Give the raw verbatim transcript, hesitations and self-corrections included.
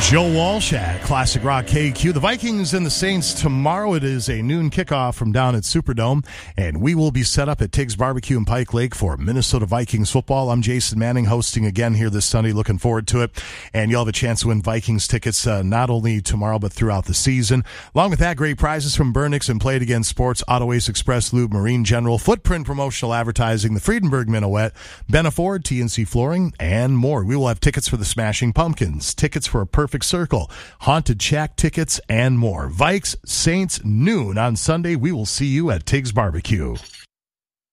Joe Walsh at Classic Rock K Q. The Vikings and the Saints tomorrow. It is a noon kickoff from down at Superdome, and we will be set up at Tiggs Barbecue in Pike Lake for Minnesota Vikings football. I'm Jason Manning, hosting again here this Sunday. Looking forward to it, and you'll have a chance to win Vikings tickets uh, not only tomorrow but throughout the season. Along with that, great prizes from Burnix and Play It Again Sports, Autoways Express Lube, Marine General, Footprint Promotional Advertising, the Friedenberg Minuet, Benaford, T N C Flooring, and more. We will have tickets for the Smashing Pumpkins, tickets for a Perfect Circle, Haunted Shack tickets, and more. Vikes, Saints, noon on Sunday. We will see you at Tiggs Barbecue.